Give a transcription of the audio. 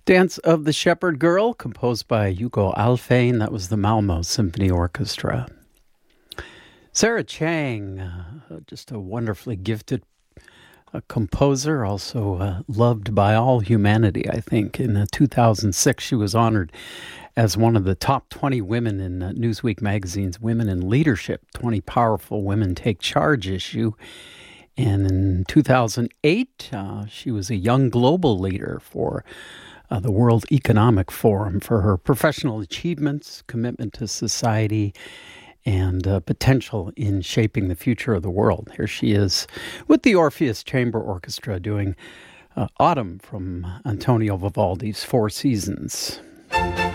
Dance of the Shepherd Girl, composed by Hugo Alfane. That was the Malmo Symphony Orchestra. Sarah Chang, just a wonderfully gifted composer, also loved by all humanity, I think. In 2006, she was honored as one of the top 20 women in Newsweek magazine's Women in Leadership, 20 Powerful Women Take Charge issue. And in 2008, she was a young global leader for the World Economic Forum for her professional achievements, commitment to society, and potential in shaping the future of the world. Here she is with the Orpheus Chamber Orchestra doing Autumn from Antonio Vivaldi's Four Seasons.